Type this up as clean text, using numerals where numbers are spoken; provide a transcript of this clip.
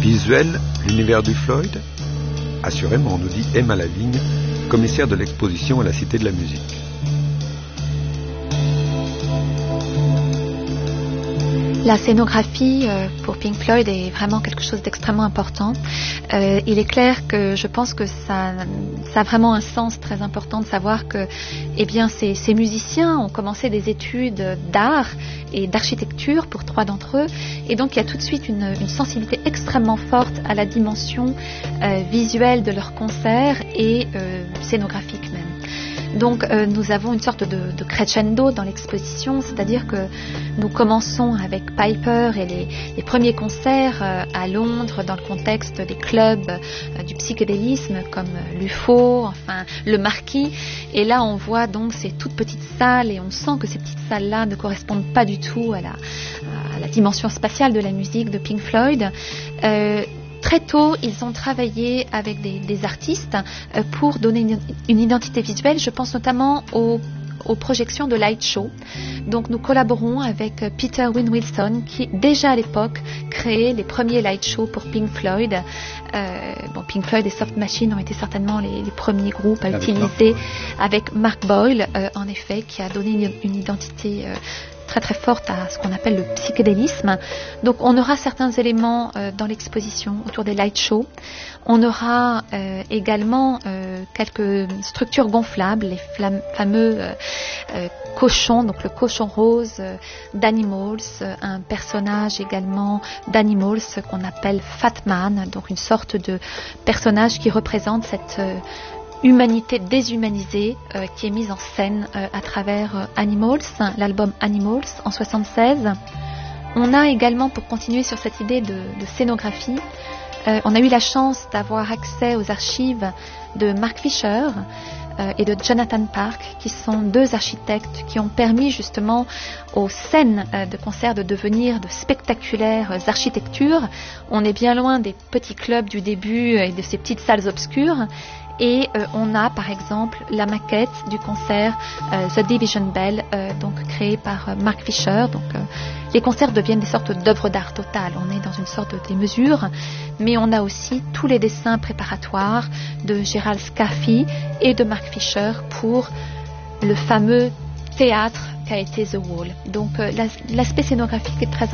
Visuel, l'univers du Floyd? Assurément, nous dit Emma Lavigne, commissaire de l'exposition à la Cité de la Musique. La scénographie pour Pink Floyd est vraiment quelque chose d'extrêmement important. Il est clair que je pense que ça a vraiment un sens très important de savoir que ces musiciens ont commencé des études d'art et d'architecture pour 3 d'entre eux. Et donc il y a tout de suite une sensibilité extrêmement forte à la dimension visuelle de leurs concerts et scénographique même. Donc nous avons une sorte de crescendo dans l'exposition, c'est-à-dire que nous commençons avec Piper et les premiers concerts à Londres dans le contexte des clubs du psychédélisme comme l'UFO, enfin le Marquis. Et là on voit donc ces toutes petites salles et on sent que ces petites salles-là ne correspondent pas du tout à la dimension spatiale de la musique de Pink Floyd. Très tôt, ils ont travaillé avec des artistes pour donner une identité visuelle. Je pense notamment aux projections de light show. Donc nous collaborons avec Peter Wynne Wilson qui déjà à l'époque créait les premiers light shows pour Pink Floyd. Pink Floyd et Soft Machine ont été certainement les premiers groupes à utiliser avec Mark Boyle, en effet, qui a donné une identité très très forte à ce qu'on appelle le psychédélisme. Donc on aura certains éléments dans l'exposition autour des light shows. On aura également quelques structures gonflables, les fameux cochons, donc le cochon rose d'Animals, un personnage également d'Animals qu'on appelle Fat Man, donc une sorte de personnage qui représente cette humanité déshumanisée qui est mise en scène à travers Animals, l'album Animals en 1976. On a également, pour continuer sur cette idée de scénographie, on a eu la chance d'avoir accès aux archives de Mark Fisher et de Jonathan Park, qui sont 2 architectes qui ont permis justement aux scènes de concert de devenir de spectaculaires architectures. On est bien loin des petits clubs du début et de ces petites salles obscures. Et on a par exemple la maquette du concert The Division Bell, donc créé par Mark Fisher. Donc les concerts deviennent des sortes d'œuvres d'art totales. On est dans une sorte de démesure, mais on a aussi tous les dessins préparatoires de Gerald Scaffey et de Mark Fisher pour le fameux théâtre qu'a été The Wall. Donc l'aspect scénographique est très